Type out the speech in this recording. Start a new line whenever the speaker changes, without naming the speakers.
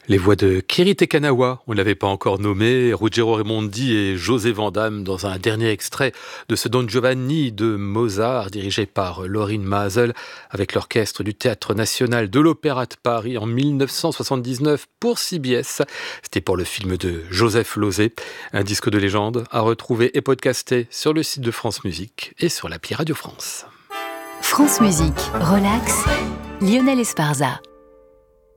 Les voix de Kiri Te Kanawa, on ne l'avait pas encore nommé, Ruggero Raimondi et José Van Damme dans un dernier extrait de ce Don Giovanni de Mozart dirigé par Laurine Mazel avec l'orchestre du Théâtre National de l'Opéra de Paris en 1979 pour CBS. C'était pour le film de Joseph Losey, un disque de légende à retrouver et podcaster sur le site de France Musique et sur l'appli Radio France.
France Musique, relax, Lionel Esparza.